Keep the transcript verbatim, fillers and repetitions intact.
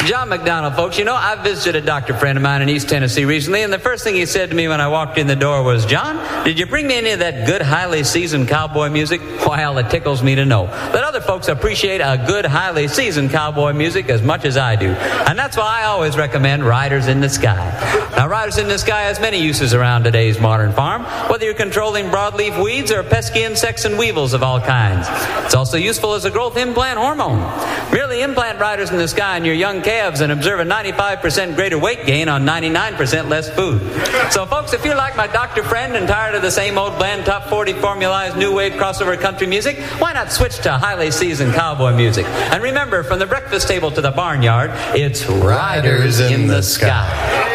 John McDonald, folks. You know, I visited a doctor friend of mine in East Tennessee recently, and the first thing he said to me when I walked in the door was, John, did you bring me any of that good, highly seasoned cowboy music? Well, it tickles me to know that other folks appreciate a good, highly seasoned cowboy music as much as I do. And that's why I always recommend Riders in the Sky. Now, Riders in the Sky has many uses around today's modern farm, whether you're controlling broadleaf weeds or pesky insects and weevils of all kinds. It's also useful as a growth implant hormone. Merely implant Riders in the Sky in your young calves and observe a ninety-five percent greater weight gain on ninety-nine percent less food. So, folks, if you're like my doctor friend and tired of the same old bland top forty formulized new wave crossover country music, why not switch to highly seasoned cowboy music? And remember, from the breakfast table to the barnyard, it's Riders in the Sky.